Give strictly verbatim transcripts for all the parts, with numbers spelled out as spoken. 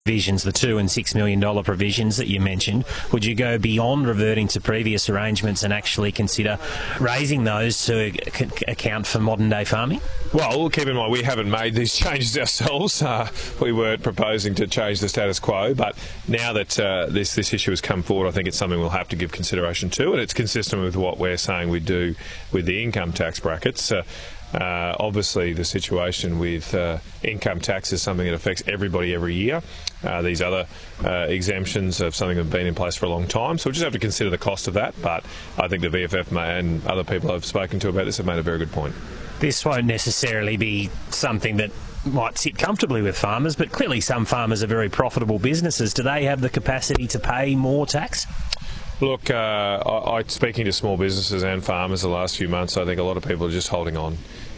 provisions, the two and six million dollar provisions that you mentioned, would you go beyond reverting to previous arrangements and actually consider raising those to c- account for modern day farming? Well, keep in mind we haven't made these changes ourselves. Uh, we weren't proposing to change the status quo, but now that uh, this this issue has come forward, I think it's something we'll have to give consideration to, and it's consistent with what we're saying we do with the income tax brackets. Uh, Uh, obviously, the situation with uh, income tax is something that affects everybody every year. Uh, these other uh, exemptions have something that have been in place for a long time, so we just have to consider the cost of that. But I think the V F F and other people I've spoken to about this have made a very good point. This won't necessarily be something that might sit comfortably with farmers, but clearly some farmers are very profitable businesses. Do they have the capacity to pay more tax? Look, uh, I, I speaking to small businesses and farmers the last few months, I think a lot of people are just holding on.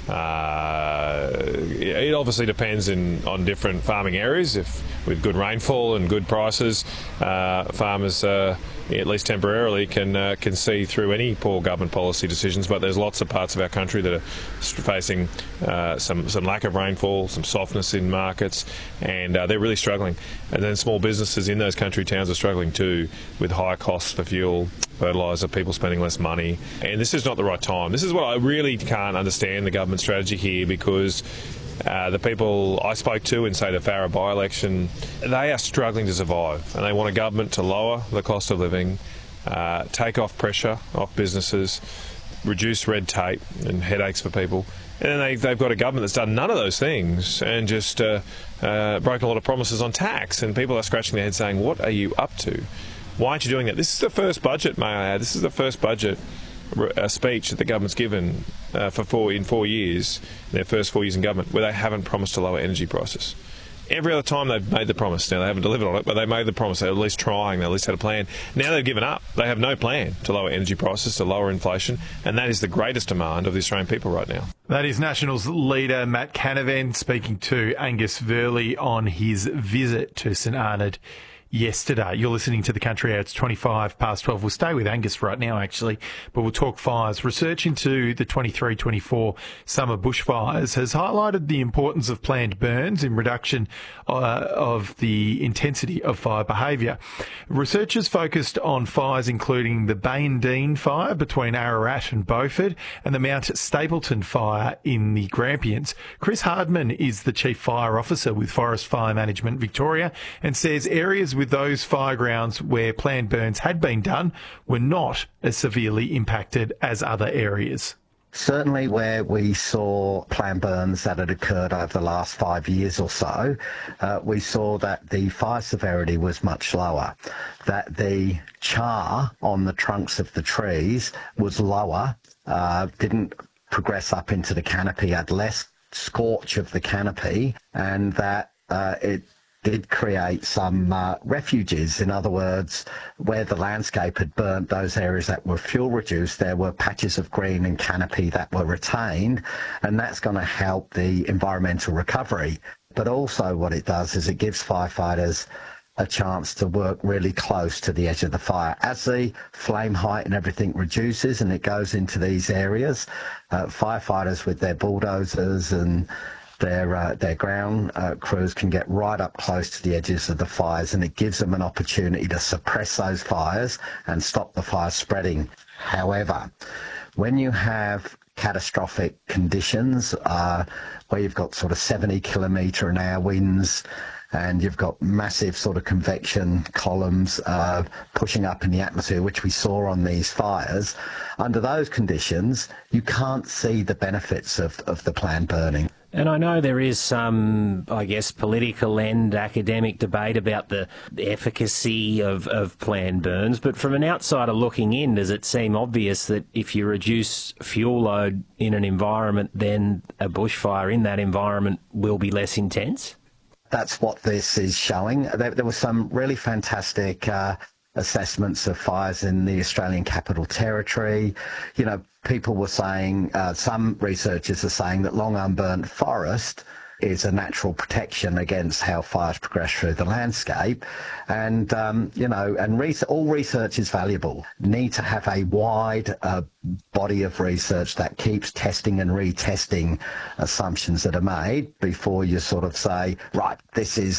Uh, it obviously depends in, on different farming areas. If with good rainfall and good prices, uh, farmers, uh, at least temporarily, can uh, can see through any poor government policy decisions. But there's lots of parts of our country that are facing uh, some some lack of rainfall, some softness in markets, and uh, they're really struggling. And then small businesses in those country towns are struggling too, with high costs for fuel, fertiliser, people spending less money. And this is not the right time. This is what I really can't understand the government strategy here, because uh, the people I spoke to in, say, the Farrer by-election, they are struggling to survive, and they want a government to lower the cost of living, uh, take off pressure off businesses, reduce red tape and headaches for people. And then they, they've got a government that's done none of those things and just uh, uh, broken a lot of promises on tax, and people are scratching their heads saying, what are you up to? Why aren't you doing that? This is the first budget, may I add, this is the first budget a speech that the government's given uh, for four in four years, their first four years in government, where they haven't promised to lower energy prices. Every other time they've made the promise. Now, they haven't delivered on it, but they made the promise. They're at least trying. They at least had a plan. Now they've given up. They have no plan to lower energy prices, to lower inflation, and that is the greatest demand of the Australian people right now. That is Nationals leader Matt Canavan speaking to Angus Verley on his visit to St Arnaud yesterday. You're listening to The Country Hour. It's twenty-five past twelve. We'll stay with Angus right now, actually, but we'll talk fires. Research into the twenty-three twenty-four summer bushfires has highlighted the importance of planned burns in reduction uh, of the intensity of fire behaviour. Researchers focused on fires including the Bayandine fire between Ararat and Beaufort and the Mount Stapleton fire in the Grampians. Chris Hardman is the Chief Fire Officer with Forest Fire Management Victoria and says areas with with those firegrounds where planned burns had been done were not as severely impacted as other areas. Certainly where we saw planned burns that had occurred over the last five years or so, uh, we saw that the fire severity was much lower, that the char on the trunks of the trees was lower, uh, didn't progress up into the canopy, had less scorch of the canopy, and that uh, it did create some uh, refuges. In other words, where the landscape had burnt those areas that were fuel reduced, there were patches of green and canopy that were retained, and that's going to help the environmental recovery. But also what it does is it gives firefighters a chance to work really close to the edge of the fire. As the flame height and everything reduces and it goes into these areas, uh, firefighters with their bulldozers and Their, uh, their ground uh, crews can get right up close to the edges of the fires, and it gives them an opportunity to suppress those fires and stop the fire spreading. However, when you have catastrophic conditions uh, where you've got sort of seventy kilometre an hour winds and you've got massive sort of convection columns uh, pushing up in the atmosphere, which we saw on these fires, under those conditions, you can't see the benefits of, of the planned burning. And I know there is some, I guess, political and academic debate about the efficacy of, of planned burns, but from an outsider looking in, does it seem obvious that if you reduce fuel load in an environment, then a bushfire in that environment will be less intense? That's what this is showing. There, there were some really fantastic uh, assessments of fires in the Australian Capital Territory. You know, people were saying, uh, some researchers are saying that long unburnt forest is a natural protection against how fires progress through the landscape. And, um, you know, and re- all research is valuable. Need to have a wide uh, body of research that keeps testing and retesting assumptions that are made before you sort of say, right, this is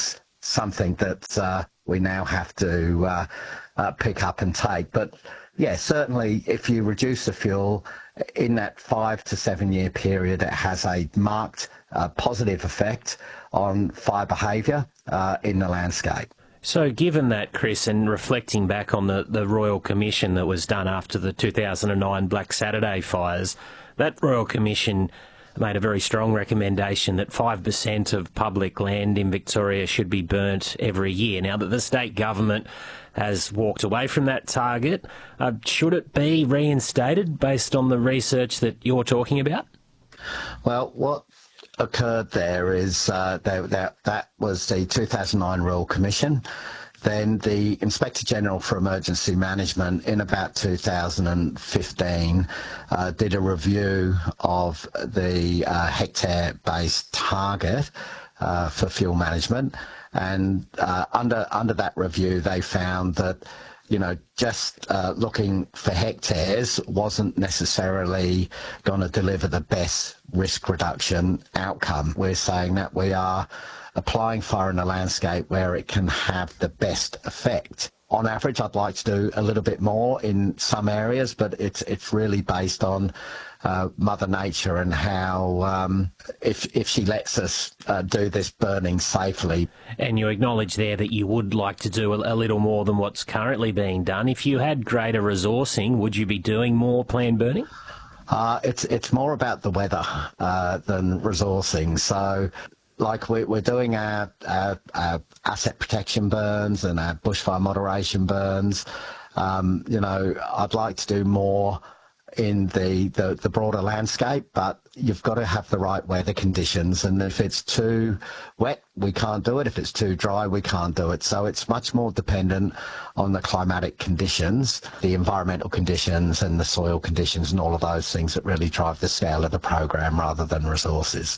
something that uh, we now have to uh, uh, pick up and take. But yeah, certainly if you reduce the fuel in that five to seven year period, it has a marked uh, positive effect on fire behaviour uh, in the landscape. So given that, Chris, and reflecting back on the, the Royal Commission that was done after the two thousand nine Black Saturday fires, that Royal Commission made a very strong recommendation that five percent of public land in Victoria should be burnt every year. Now that the state government has walked away from that target, uh, should it be reinstated based on the research that you're talking about? Well, what occurred there is uh, that, that, that was the two thousand nine Royal Commission. Then the Inspector General for Emergency Management in about two thousand fifteen uh, did a review of the uh, hectare-based target uh, for fuel management, and uh, under under that review they found that, you know, just uh, looking for hectares wasn't necessarily going to deliver the best risk reduction outcome. We're saying that we are applying fire in a landscape where it can have the best effect. On average, I'd like to do a little bit more in some areas, but it's it's really based on uh, Mother Nature and how, um, if if she lets us uh, do this burning safely. And you acknowledge there that you would like to do a, a little more than what's currently being done. If you had greater resourcing, would you be doing more planned burning? Uh, it's it's more about the weather uh, than resourcing. So, like we, we're doing our, our, our asset protection burns and our bushfire moderation burns. Um, you know, I'd like to do more in the, the, the broader landscape, but you've got to have the right weather conditions. And if it's too wet, we can't do it. If it's too dry, we can't do it. So it's much more dependent on the climatic conditions, the environmental conditions and the soil conditions and all of those things that really drive the scale of the program rather than resources.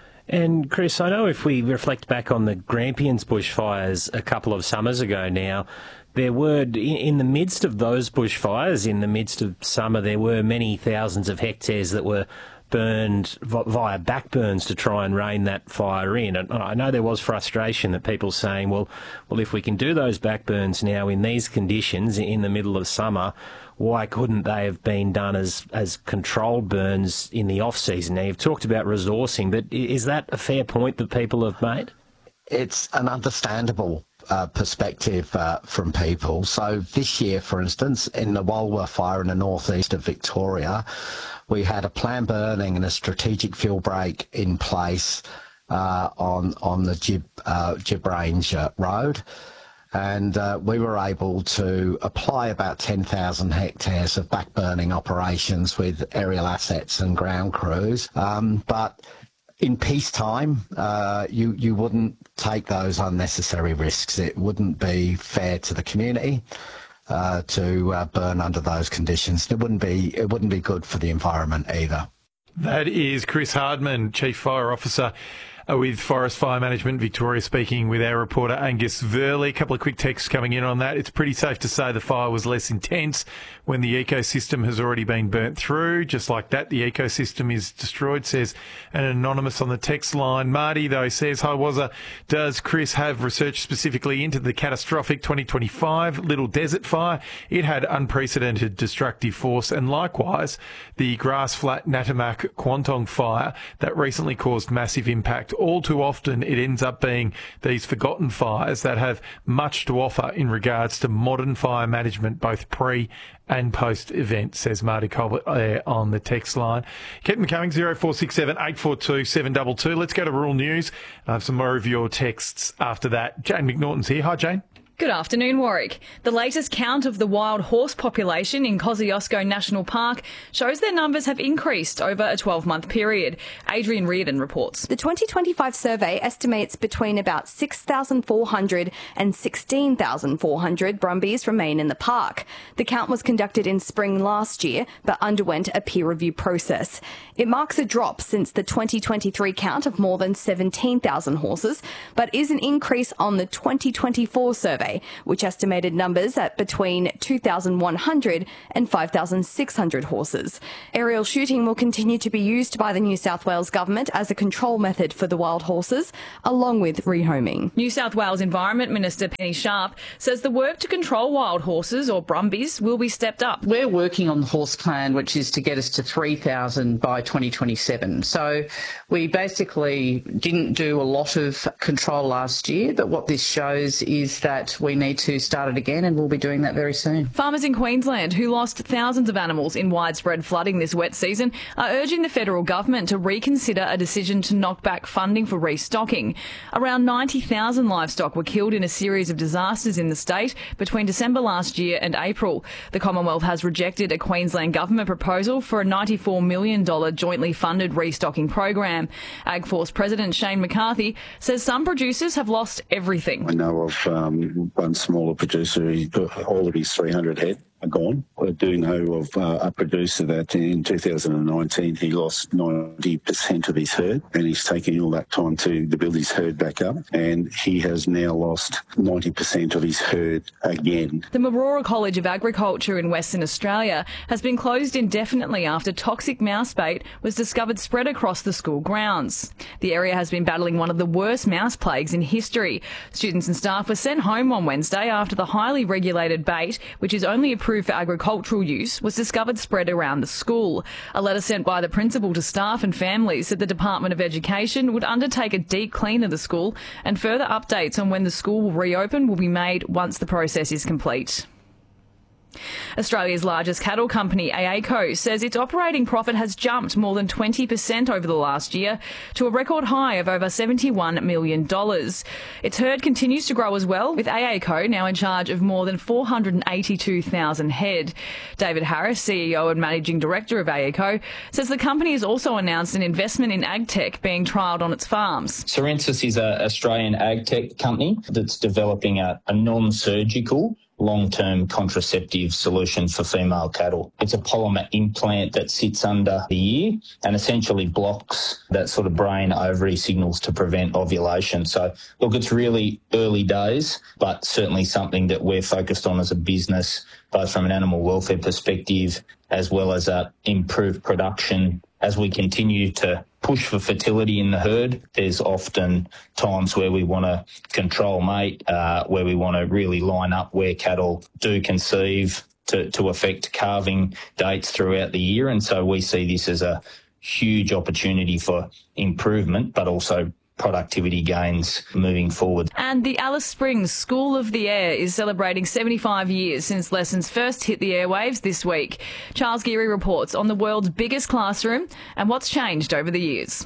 And Chris, I know if we reflect back on the Grampians bushfires a couple of summers ago now, there were, in the midst of those bushfires, in the midst of summer, there were many thousands of hectares that were burned via backburns to try and rein that fire in. And I know there was frustration that people saying, well, well, if we can do those backburns now in these conditions in the middle of summer, why couldn't they have been done as, as controlled burns in the off-season? Now, you've talked about resourcing, but is that a fair point that people have made? It's an understandable uh, perspective uh, from people. So this year, for instance, in the Walwa fire in the northeast of Victoria, we had a planned burning and a strategic fuel break in place uh, on on the Gib, uh, Gib Range uh, Road. And uh, we were able to apply about ten thousand hectares of backburning operations with aerial assets and ground crews. Um, but in peacetime, uh, you, you wouldn't take those unnecessary risks. It wouldn't be fair to the community uh, to uh, burn under those conditions. It wouldn't be, it wouldn't be good for the environment either. That is Chris Hardman, Chief Fire Officer with Forest Fire Management Victoria, speaking with our reporter Angus Verley. A couple of quick texts coming in on that. It's pretty safe to say the fire was less intense when the ecosystem has already been burnt through. Just like that, the ecosystem is destroyed, says an anonymous on the text line. Marty, though, says, hi, Wazza, does Chris have research specifically into the catastrophic twenty twenty-five Little Desert fire? It had unprecedented destructive force, and likewise the Grass Flat Natamak Kwantong fire that recently caused massive impact. All too often it ends up being these forgotten fires that have much to offer in regards to modern fire management, both pre and post-event, says Marty Colbert there on the text line. Keep them coming, zero four six seven, eight four two, seven two two. Let's go to rural news. I have some more of your texts after that. Jane McNaughton's here. Hi, Jane. Good afternoon, Warwick. The latest count of the wild horse population in Kosciuszko National Park shows their numbers have increased over a twelve-month period. Adrian Reardon reports. The twenty twenty-five survey estimates between about six thousand four hundred and sixteen thousand four hundred brumbies remain in the park. The count was conducted in spring last year, but underwent a peer review process. It marks a drop since the twenty twenty-three count of more than seventeen thousand horses, but is an increase on the twenty twenty-four survey, Day, which estimated numbers at between two thousand one hundred and five thousand six hundred horses. Aerial shooting will continue to be used by the New South Wales government as a control method for the wild horses, along with rehoming. New South Wales Environment Minister Penny Sharp says the work to control wild horses, or brumbies, will be stepped up. We're working on the horse plan, which is to get us to three thousand by twenty twenty-seven. So we basically didn't do a lot of control last year, but what this shows is that we need to start it again, and we'll be doing that very soon. Farmers in Queensland who lost thousands of animals in widespread flooding this wet season are urging the federal government to reconsider a decision to knock back funding for restocking. Around ninety thousand livestock were killed in a series of disasters in the state between December last year and April. The Commonwealth has rejected a Queensland government proposal for a ninety-four million dollars jointly funded restocking program. AgForce President Shane McCarthy says some producers have lost everything. I know of um, one smaller producer, he, all of his three hundred head are gone. I do know of uh, a producer that in two thousand nineteen he lost ninety percent of his herd, and he's taken all that time to, to build his herd back up, and he has now lost ninety percent of his herd again. The Marora College of Agriculture in Western Australia has been closed indefinitely after toxic mouse bait was discovered spread across the school grounds. The area has been battling one of the worst mouse plagues in history. Students and staff were sent home on Wednesday after the highly regulated bait, which is only approved for agricultural use, was discovered spread around the school. A letter sent by the principal to staff and families said the Department of Education would undertake a deep clean of the school, and further updates on when the school will reopen will be made once the process is complete. Australia's largest cattle company, AACo, says its operating profit has jumped more than twenty percent over the last year to a record high of over seventy-one million dollars. Its herd continues to grow as well, with AACo now in charge of more than four hundred eighty-two thousand head. David Harris, C E O and Managing Director of AACo, says the company has also announced an investment in agtech being trialled on its farms. Serensis is an Australian agtech company that's developing a, a non-surgical long-term contraceptive solution for female cattle. It's a polymer implant that sits under the ear and essentially blocks that sort of brain ovary signals to prevent ovulation. So, look, it's really early days, but certainly something that we're focused on as a business, both from an animal welfare perspective as well as a improved production. As we continue to push for fertility in the herd, there's often times where we want to control mate, uh, where we want to really line up where cattle do conceive to, to affect calving dates throughout the year. And so we see this as a huge opportunity for improvement, but also productivity gains moving forward. And the Alice Springs School of the Air is celebrating seventy-five years since lessons first hit the airwaves this week. Charles Geary reports on the world's biggest classroom and what's changed over the years.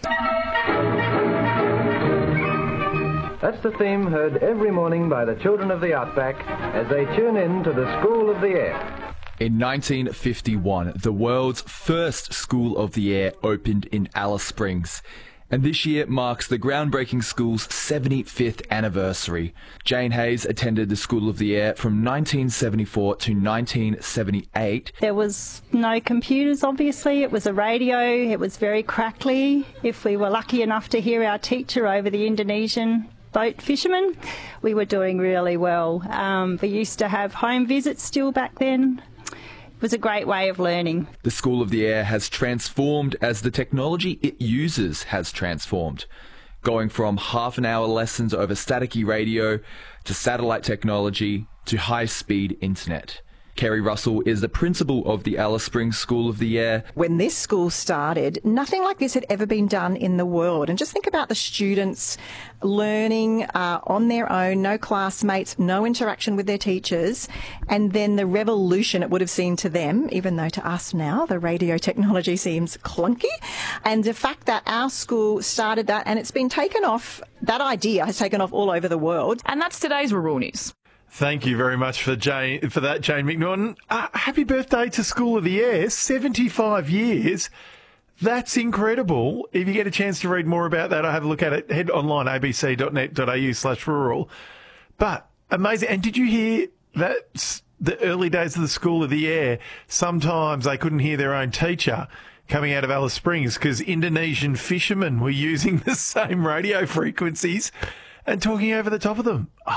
That's the theme heard every morning by the children of the Outback as they tune in to the School of the Air. In nineteen fifty-one, the world's first School of the Air opened in Alice Springs. And this year marks the groundbreaking school's seventy-fifth anniversary. Jane Hayes attended the School of the Air from nineteen seventy-four to nineteen seventy-eight. There was no computers, obviously. It was a radio. It was very crackly. If we were lucky enough to hear our teacher over the Indonesian boat fishermen, we were doing really well. Um, we used to have home visits still back then. It was a great way of learning. The School of the Air has transformed as the technology it uses has transformed, going from half an hour lessons over staticky radio to satellite technology to high-speed internet. Kerry Russell is the principal of the Alice Springs School of the Air. When this school started, nothing like this had ever been done in the world. And just think about the students learning uh, on their own, no classmates, no interaction with their teachers, and then the revolution it would have seemed to them, even though to us now the radio technology seems clunky. And the fact that our school started that and it's been taken off, that idea has taken off all over the world. And that's today's Rural News. Thank you very much for Jane for that, Jane McNaughton. Uh, happy birthday to School of the Air, seventy-five years. That's incredible. If you get a chance to read more about that, I'll have a look at it. Head online, abc.net.au slash rural. But amazing. And did you hear that the early days of the School of the Air, sometimes they couldn't hear their own teacher coming out of Alice Springs because Indonesian fishermen were using the same radio frequencies and talking over the top of them. Oh,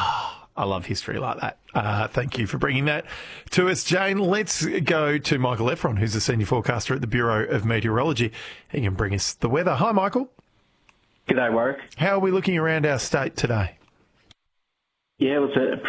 I love history like that. Uh, thank you for bringing that to us, Jane. Let's go to Michael Efron, who's a senior forecaster at the Bureau of Meteorology. He can bring us the weather. Hi, Michael. G'day, Warwick. How are we looking around our state today? Yeah, it was a